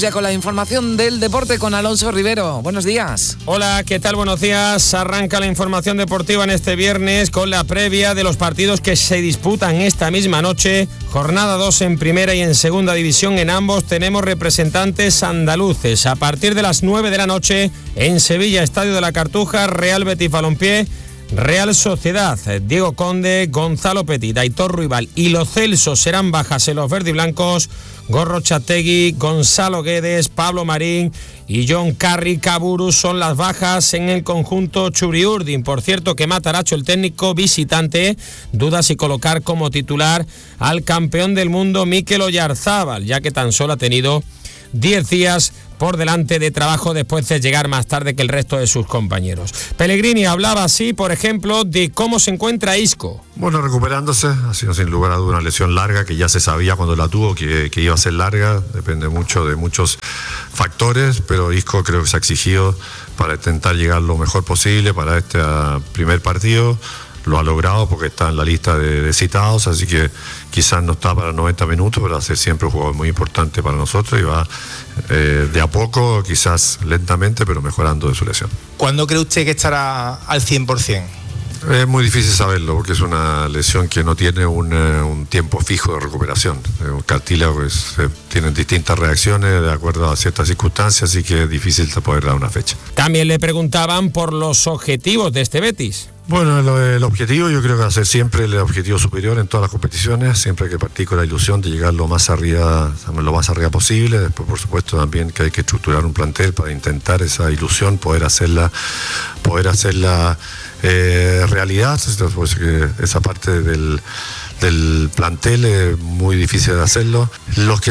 Ya con la información del deporte con Alonso Rivero. Buenos días. Hola, ¿qué tal? Buenos días. Arranca la información deportiva en este viernes con la previa de los partidos que se disputan esta misma noche. Jornada 2 en primera y en segunda división. En ambos tenemos representantes andaluces. A partir de las 9 de la noche en Sevilla, Estadio de la Cartuja, Real Betis Balompié, Real Sociedad. Diego Conde, Gonzalo Petit, Aitor Ruibal y Lo Celso serán bajas en los verdiblancos. Gorrochategui, Gonzalo Guedes, Pablo Marín y John Carri Caburu son las bajas en el conjunto Churiurdin. Por cierto que Mataracho, el técnico visitante, duda si colocar como titular al campeón del mundo Mikel Oyarzábal, ya que tan solo ha tenido 10 días por delante de trabajo después de llegar más tarde que el resto de sus compañeros. Pellegrini hablaba así, por ejemplo, de cómo se encuentra Isco. Bueno, recuperándose, ha sido sin lugar a dudas una lesión larga que ya se sabía cuando la tuvo que iba a ser larga, depende mucho de muchos factores, pero Isco creo que se ha exigido para intentar llegar lo mejor posible para este primer partido. Lo ha logrado porque está en la lista de citados, así que quizás no está para 90 minutos, pero va a ser siempre un jugador muy importante para nosotros y va de a poco, quizás lentamente, pero mejorando de su lesión. ¿Cuándo cree usted que estará al 100%? Es muy difícil saberlo porque es una lesión que no tiene un tiempo fijo de recuperación. Un cartílago tiene distintas reacciones de acuerdo a ciertas circunstancias, así que es difícil poder dar una fecha. También le preguntaban por los objetivos de este Betis. Bueno, el objetivo yo creo que va a ser siempre el objetivo superior en todas las competiciones, siempre hay que partir con la ilusión de llegar lo más arriba posible. Después, por supuesto, también que hay que estructurar un plantel para intentar esa ilusión, poder hacerla realidad. Pues que esa parte del plantel es muy difícil de hacerlo. Los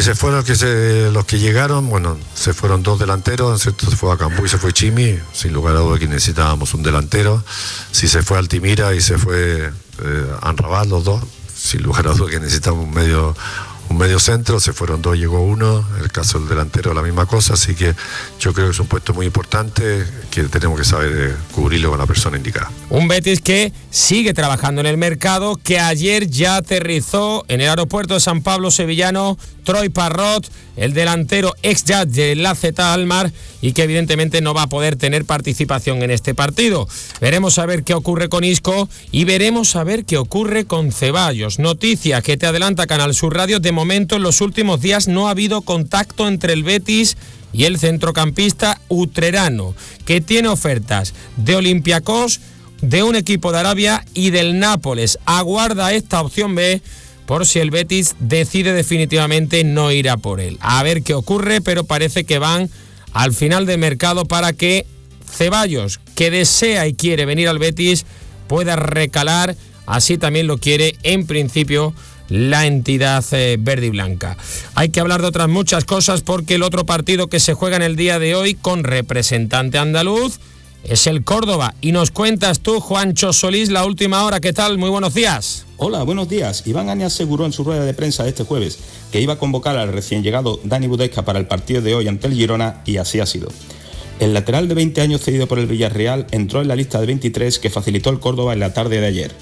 que llegaron, bueno, se fueron 2 delanteros, ¿cierto? Se fue Acambú y se fue Chimi, sin lugar a dudas que necesitábamos un delantero. Si se fue Altimira y se fue Anrabal, los dos, sin lugar a dudas que necesitamos un medio centro, se fueron 2, llegó 1, en el caso del delantero la misma cosa, así que yo creo que es un puesto muy importante que tenemos que saber cubrirlo con la persona indicada. Un Betis que sigue trabajando en el mercado, que ayer ya aterrizó en el aeropuerto de San Pablo sevillano Troy Parrott, el delantero ex del AZ Alkmaar, y que evidentemente no va a poder tener participación en este partido. Veremos a ver qué ocurre con Isco y veremos a ver qué ocurre con Ceballos. Noticia que te adelanta Canal Sur Radio: de momento en los últimos días no ha habido contacto entre el Betis y el centrocampista utrerano, que tiene ofertas de Olympiacos, de un equipo de Arabia y del Nápoles. Aguarda esta opción B por si el Betis decide definitivamente no ir a por él. A ver qué ocurre, pero parece que van al final del mercado para que Ceballos, que desea y quiere venir al Betis, pueda recalar. Así también lo quiere en principio la entidad verde y blanca. Hay que hablar de otras muchas cosas porque el otro partido que se juega en el día de hoy con representante andaluz es el Córdoba. Y nos cuentas tú, Juancho Solís, la última hora. ¿Qué tal? Muy buenos días. Hola, buenos días. Iván Ania aseguró en su rueda de prensa de este jueves que iba a convocar al recién llegado Dani Budesca para el partido de hoy ante el Girona, y así ha sido. El lateral de 20 años cedido por el Villarreal entró en la lista de 23 que facilitó el Córdoba en la tarde de ayer.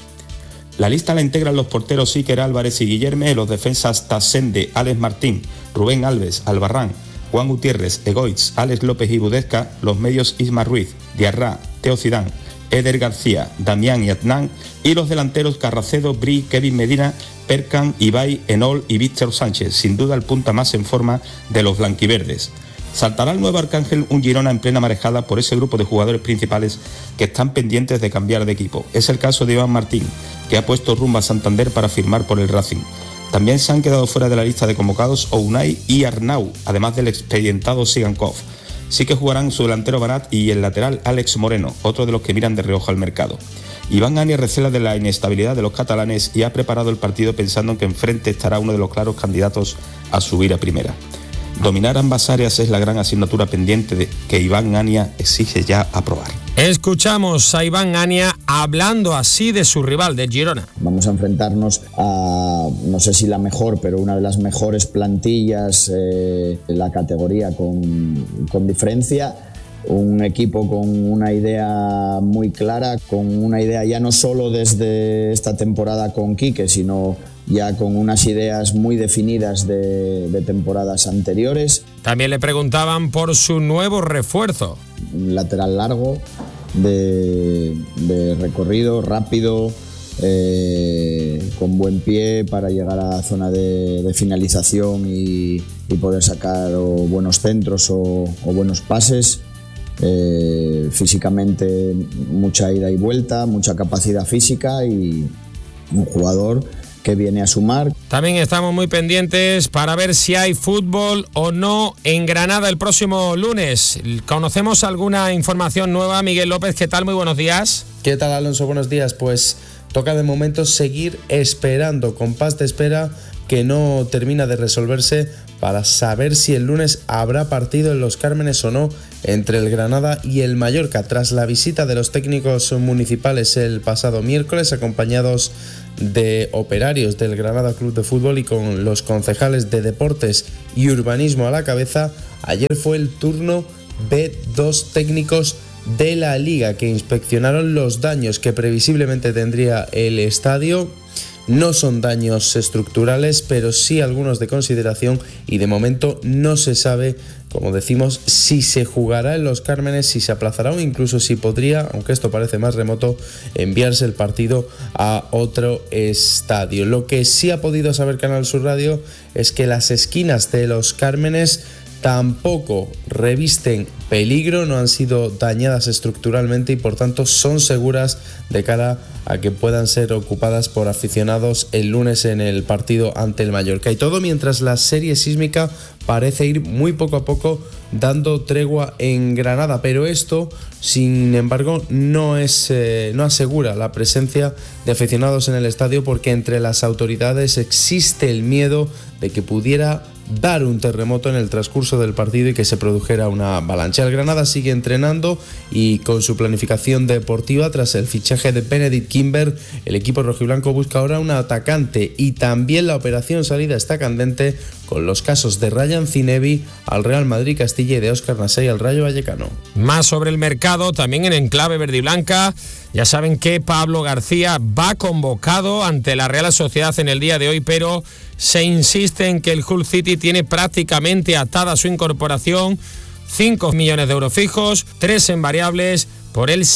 La lista la integran los porteros Iker Álvarez y Guillerme, los defensas Tassende, Alex Martín, Rubén Alves, Albarrán, Juan Gutiérrez, Egoitz, Alex López y Budesca, los medios Isma Ruiz, Diarra, Teo Zidane, Eder García, Damián y Adnan, y los delanteros Carracedo, Bri, Kevin Medina, Perkan, Ibai, Enol y Víctor Sánchez, sin duda el punta más en forma de los blanquiverdes. Saltará al nuevo Arcángel un Girona en plena marejada por ese grupo de jugadores principales que están pendientes de cambiar de equipo. Es el caso de Iván Martín, que ha puesto rumbo a Santander para firmar por el Racing. También se han quedado fuera de la lista de convocados Ounay y Arnau, además del expedientado Sigankov. Sí que jugarán su delantero Banat y el lateral Alex Moreno, otro de los que miran de reojo al mercado. Iván Ania recela de la inestabilidad de los catalanes y ha preparado el partido pensando en que enfrente estará uno de los claros candidatos a subir a primera. Dominar ambas áreas es la gran asignatura pendiente que Iván Ania exige ya aprobar. Escuchamos a Iván Ania hablando así de su rival, de Girona. Vamos a enfrentarnos a, no sé si la mejor, pero una de las mejores plantillas en la categoría con diferencia. Un equipo con una idea muy clara, con una idea ya no solo desde esta temporada con Quique, sino ya con unas ideas muy definidas de temporadas anteriores. También le preguntaban por su nuevo refuerzo. Un lateral largo, de recorrido, rápido, con buen pie para llegar a la zona de finalización y poder sacar buenos centros o buenos pases. Físicamente mucha ida y vuelta, mucha capacidad física y un jugador que viene a sumar. También estamos muy pendientes para ver si hay fútbol o no en Granada el próximo lunes. ¿Conocemos alguna información nueva? Miguel López, ¿qué tal? Muy buenos días. ¿Qué tal, Alonso? Buenos días. Pues toca de momento seguir esperando, compás de espera que no termina de resolverse para saber si el lunes habrá partido en Los Cármenes o no entre el Granada y el Mallorca. Tras la visita de los técnicos municipales el pasado miércoles, acompañados de operarios del Granada Club de Fútbol y con los concejales de Deportes y Urbanismo a la cabeza, ayer fue el turno de dos técnicos de la Liga que inspeccionaron los daños que previsiblemente tendría el estadio. No son daños estructurales, pero sí algunos de consideración, y de momento no se sabe, como decimos, si se jugará en Los Cármenes, si se aplazará o incluso si podría, aunque esto parece más remoto, enviarse el partido a otro estadio. Lo que sí ha podido saber Canal Sur Radio es que las esquinas de Los Cármenes tampoco revisten peligro, no han sido dañadas estructuralmente y por tanto son seguras de cara a que puedan ser ocupadas por aficionados el lunes en el partido ante el Mallorca. Y todo mientras la serie sísmica parece ir muy poco a poco dando tregua en Granada, pero esto, sin embargo, no asegura la presencia de aficionados en el estadio, porque entre las autoridades existe el miedo de que pudiera dar un terremoto en el transcurso del partido y que se produjera una avalancha. El Granada sigue entrenando y con su planificación deportiva tras el fichaje de Benedict Kimber, el equipo rojiblanco busca ahora un atacante, y también la operación salida está candente con los casos de Ryan Zinebi al Real Madrid Castilla y de Óscar Nasey al Rayo Vallecano. Más sobre el mercado, también en enclave verde y blanca. Ya saben que Pablo García va convocado ante la Real Sociedad en el día de hoy, pero se insiste en que el Hull City tiene prácticamente atada su incorporación. 5 millones de euros fijos, 3 en variables, por el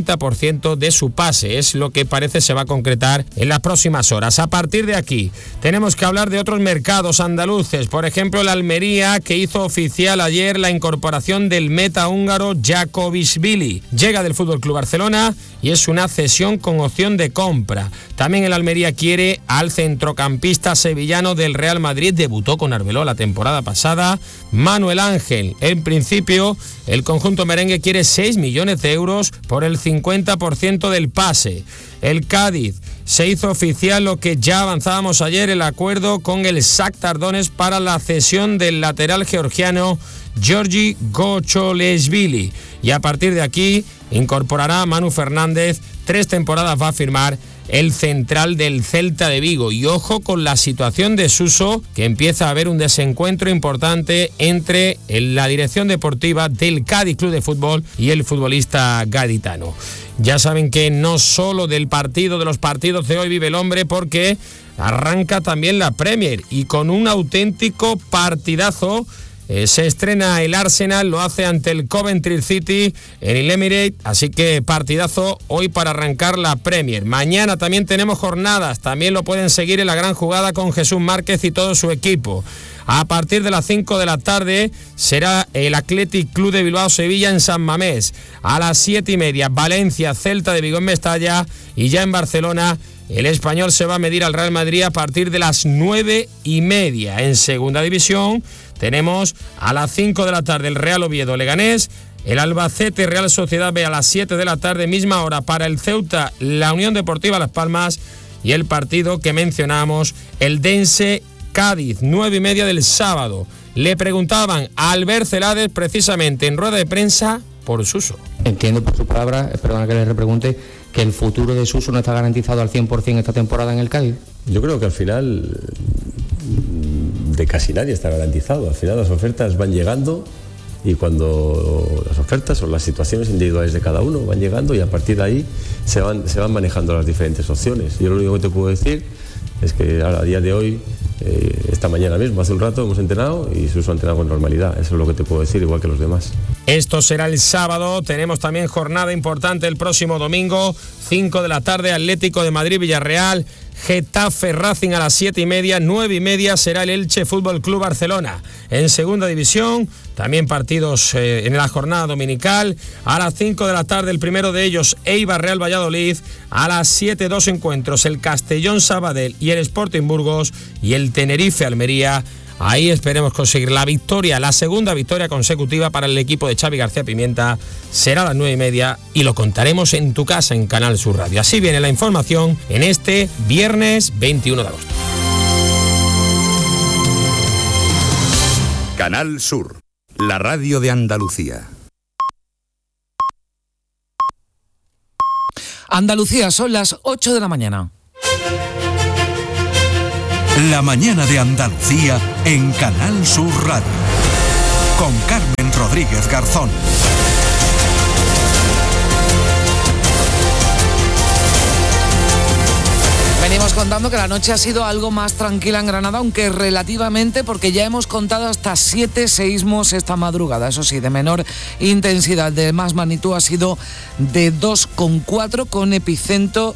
70% de su pase. Es lo que parece se va a concretar en las próximas horas. A partir de aquí tenemos que hablar de otros mercados andaluces. Por ejemplo, el Almería, que hizo oficial ayer la incorporación del meta húngaro Jakobishvili. Llega del FC Barcelona y es una cesión con opción de compra. También el Almería quiere al centrocampista sevillano del Real Madrid. Debutó con Arbeloa la temporada pasada, Manuel Ángel. En principio, el conjunto merengue quiere 6 millones de euros por el 50% del pase. El Cádiz se hizo oficial lo que ya avanzábamos ayer, el acuerdo con el Shakhtar Donetsk para la cesión del lateral georgiano Georgi Gocholeshvili. Y a partir de aquí incorporará a Manu Fernández. 3 temporadas va a firmar el central del Celta de Vigo. Y ojo con la situación de Suso, que empieza a haber un desencuentro importante entre la dirección deportiva del Cádiz Club de Fútbol y el futbolista gaditano. Ya saben que no solo del partido, de los partidos de hoy vive el hombre, porque arranca también la Premier y con un auténtico partidazo. Se estrena el Arsenal, lo hace ante el Coventry City en el Emirates, así que partidazo hoy para arrancar la Premier. Mañana también tenemos jornadas, también lo pueden seguir en la gran jugada con Jesús Márquez y todo su equipo. A partir de las 5 de la tarde será el Athletic Club de Bilbao Sevilla en San Mamés. A las 7:30 Valencia Celta de Vigo en Mestalla, y ya en Barcelona el Español se va a medir al Real Madrid a partir de las 9:30. En segunda división tenemos a las 5 de la tarde el Real Oviedo Leganés, el Albacete Real Sociedad B a las 7 de la tarde, misma hora para el Ceuta la Unión Deportiva Las Palmas, y el partido que mencionamos, el Dense Cádiz, 9:30 del sábado. Le preguntaban a Albert Celades precisamente en rueda de prensa por Suso. Entiendo por sus palabras, perdona que le repregunte, que el futuro de Suso no está garantizado al 100% esta temporada en el Cádiz. Yo creo que al final de casi nadie está garantizado. Al final las ofertas van llegando, y cuando las ofertas o las situaciones individuales de cada uno van llegando, y a partir de ahí se van manejando las diferentes opciones. Yo lo único que te puedo decir es que a día de hoy, esta mañana mismo, hace un rato, hemos entrenado y Suso ha entrenado con normalidad. Eso es lo que te puedo decir, igual que los demás. Esto será el sábado. Tenemos también jornada importante el próximo domingo, 5 de la tarde, Atlético de Madrid, Villarreal, Getafe, Racing a las 7:30, 9:30 será el Elche Fútbol Club Barcelona. En segunda división, también partidos en la jornada dominical. A las 5 de la tarde, el primero de ellos, Eibar Real Valladolid. A las 7, 2 encuentros, el Castellón Sabadell y el Sporting Burgos, y el Tenerife Almería. Ahí esperemos conseguir la victoria, la segunda victoria consecutiva para el equipo de Xavi García Pimienta. Será a las 9:30 y lo contaremos en tu casa en Canal Sur Radio. Así viene la información en este viernes 21 de agosto. Canal Sur, la radio de Andalucía. Andalucía, son las 8 de la mañana. La mañana de Andalucía en Canal Sur Radio. Con Carmen Rodríguez Garzón. Venimos contando que la noche ha sido algo más tranquila en Granada, aunque relativamente, porque ya hemos contado hasta 7 seísmos esta madrugada. Eso sí, de menor intensidad, de más magnitud ha sido de 2,4 con epicentro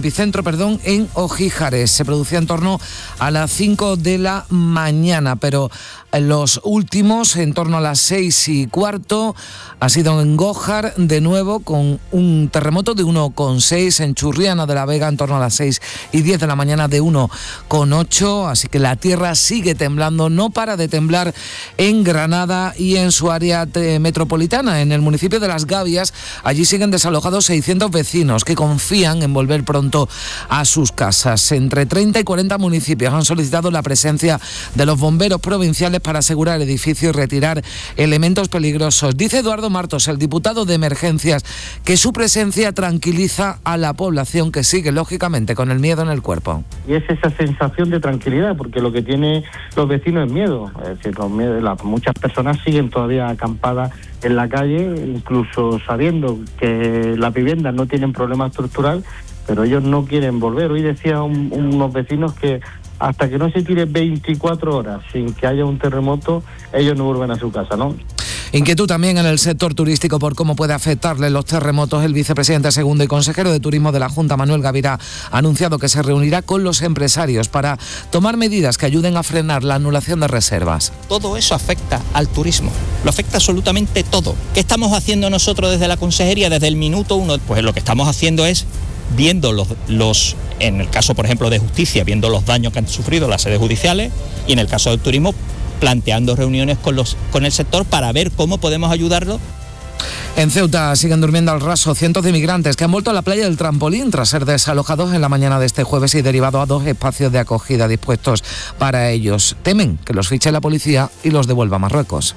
en Ojíjares. Se producía en torno a las 5 de la mañana, pero los últimos, en torno a las 6:15, ha sido en Gójar, de nuevo, con un terremoto de 1,6, en Churriana de la Vega, en torno a las 6:10 de la mañana, de 1,8, así que la tierra sigue temblando, no para de temblar en Granada y en su área metropolitana. En el municipio de Las Gavias, allí siguen desalojados 600 vecinos que confían en volver pronto a sus casas. Entre 30 y 40 municipios han solicitado la presencia de los bomberos provinciales para asegurar edificios y retirar elementos peligrosos. Dice Eduardo Martos, el diputado de Emergencias, que su presencia tranquiliza a la población, que sigue lógicamente con el miedo en el cuerpo. Y es esa sensación de tranquilidad, porque lo que tienen los vecinos es miedo. Es decir, muchas personas siguen todavía acampadas en la calle, incluso sabiendo que las viviendas no tienen problema estructural, pero ellos no quieren volver. Hoy decía unos vecinos que hasta que no se tire 24 horas sin que haya un terremoto, ellos no vuelven a su casa, ¿no? Inquietud también en el sector turístico por cómo puede afectarle los terremotos. El vicepresidente segundo y consejero de Turismo de la Junta, Manuel Gavira, ha anunciado que se reunirá con los empresarios para tomar medidas que ayuden a frenar la anulación de reservas. Todo eso afecta al turismo, lo afecta absolutamente todo. ¿Qué estamos haciendo nosotros desde la consejería desde el minuto 1? Pues lo que estamos haciendo es viendo los en el caso, por ejemplo, de justicia, viendo los daños que han sufrido las sedes judiciales, y en el caso del turismo, planteando reuniones con el sector para ver cómo podemos ayudarlo. En Ceuta siguen durmiendo al raso cientos de migrantes que han vuelto a la playa del Trampolín tras ser desalojados en la mañana de este jueves y derivado a 2 espacios de acogida dispuestos para ellos. Temen que los fiche la policía y los devuelva a Marruecos.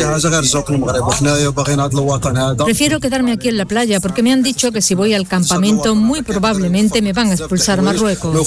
Prefiero quedarme aquí en la playa porque me han dicho que si voy al campamento muy probablemente me van a expulsar a Marruecos.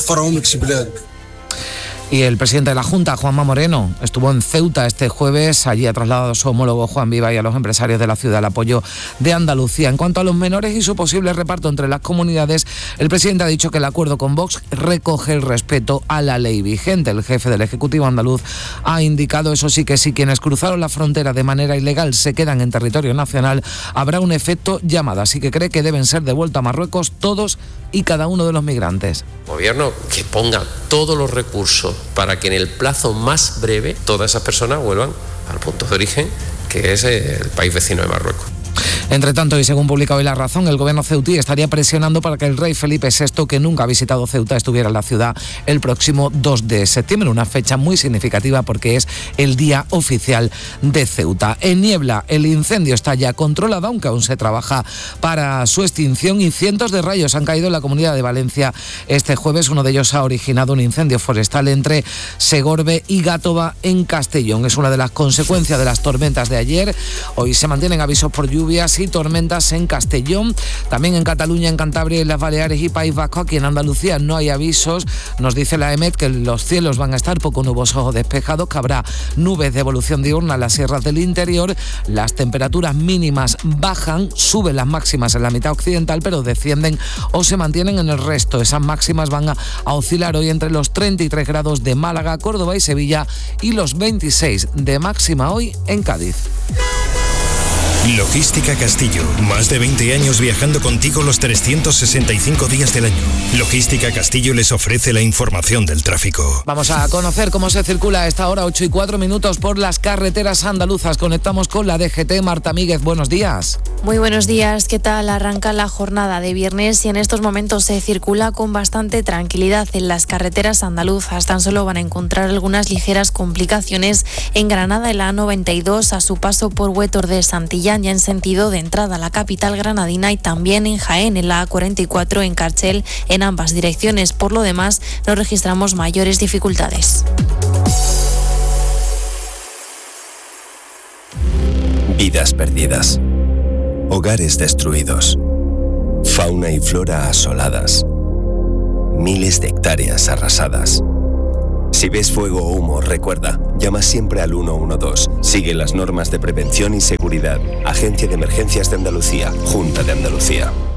Y el presidente de la Junta, Juanma Moreno, estuvo en Ceuta este jueves. Allí ha trasladado a su homólogo Juan Viva y a los empresarios de la ciudad el apoyo de Andalucía. En cuanto a los menores y su posible reparto entre las comunidades, el presidente ha dicho que el acuerdo con Vox recoge el respeto a la ley vigente. El jefe del Ejecutivo andaluz ha indicado, eso sí, que si quienes cruzaron la frontera de manera ilegal se quedan en territorio nacional, habrá un efecto llamada. Así que cree que deben ser devueltos a Marruecos todos y cada uno de los migrantes. Gobierno que ponga todos los recursos para que en el plazo más breve todas esas personas vuelvan al punto de origen, que es el país vecino de Marruecos. Entre tanto, y según publica hoy La Razón, el gobierno ceutí estaría presionando para que el rey Felipe VI, que nunca ha visitado Ceuta, estuviera en la ciudad el próximo 2 de septiembre, una fecha muy significativa porque es el día oficial de Ceuta. En Niebla, el incendio está ya controlado, aunque aún se trabaja para su extinción, y cientos de rayos han caído en la Comunidad de Valencia este jueves. Uno de ellos ha originado un incendio forestal entre Segorbe y Gátova, en Castellón. Es una de las consecuencias de las tormentas de ayer. Hoy se mantienen avisos por lluvias y tormentas en Castellón. También en Cataluña, en Cantabria y las Baleares y País Vasco. Aquí en Andalucía no hay avisos. Nos dice la EMET que los cielos van a estar poco nubosos o despejados, que habrá nubes de evolución diurna en las sierras del interior. Las temperaturas mínimas bajan, suben las máximas en la mitad occidental, pero descienden o se mantienen en el resto. Esas máximas van a oscilar hoy entre los 33 grados de Málaga, Córdoba y Sevilla y los 26 de máxima hoy en Cádiz. Logística Castillo, más de 20 años viajando contigo los 365 días del año. Logística Castillo les ofrece la información del tráfico. Vamos a conocer cómo se circula a esta hora, 8:04 por las carreteras andaluzas. Conectamos con la DGT. Marta Míguez, buenos días. Muy buenos días, ¿qué tal? Arranca la jornada de viernes y en estos momentos se circula con bastante tranquilidad en las carreteras andaluzas. Tan solo van a encontrar algunas ligeras complicaciones en Granada, en la A92, a su paso por Huétor de Santillán, ya en sentido de entrada a la capital granadina, y también en Jaén, en la A44 en Carchel, en ambas direcciones. Por lo demás, no registramos mayores dificultades. Vidas perdidas. Hogares destruidos, fauna y flora asoladas, miles de hectáreas arrasadas. Si ves fuego o humo, recuerda, llama siempre al 112. Sigue las normas de prevención y seguridad. Agencia de Emergencias de Andalucía, Junta de Andalucía.